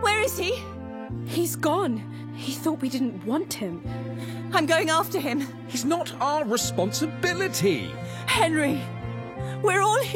Where is he? He's gone. He thought we didn't want him. I'm going after him. He's not our responsibility. Henry, we're all